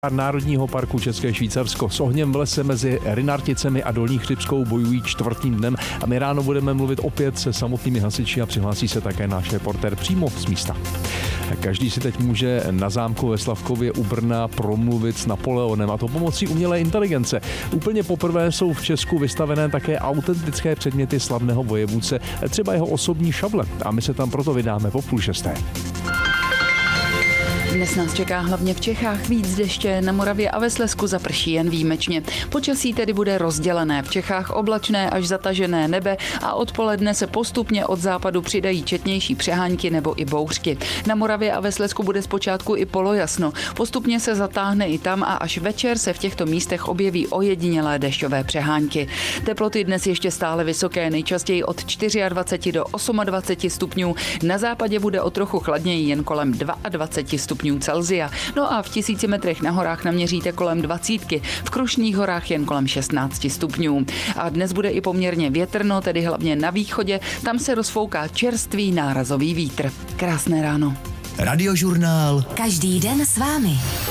Národního parku České Švýcarsko. S ohněm v lese mezi Rynarticemi a Dolní Chřibskou bojují čtvrtým dnem a my ráno budeme mluvit opět se samotnými hasiči a přihlásí se také náš reportér přímo z místa. Každý si teď může na zámku ve Slavkově u Brna promluvit s Napoleonem, a to pomocí umělé inteligence. Úplně poprvé jsou v Česku vystavené také autentické předměty slavného vojevůdce, třeba jeho osobní šable, a my se tam proto vydáme po 5:30. Dnes nás čeká hlavně v Čechách víc deště, na Moravě a ve Slezsku zaprší jen výjimečně. Počasí tedy bude rozdělené, v Čechách oblačné až zatažené nebe a odpoledne se postupně od západu přidají četnější přehánky nebo i bouřky. Na Moravě a ve Slezsku bude zpočátku i polojasno, postupně se zatáhne i tam a až večer se v těchto místech objeví ojedinělé dešťové přehánky. Teploty dnes ještě stále vysoké, nejčastěji od 24 do 28 stupňů, na západě bude o trochu chladněji, jen kolem 22 stupňů Celsia. No a v 1000 metrech na horách naměříte kolem 20, v Krušných horách jen kolem 16 stupňů. A dnes bude i poměrně větrno, tedy hlavně na východě, tam se rozfouká čerstvý nárazový vítr. Krásné ráno. Radiožurnál. Každý den s vámi.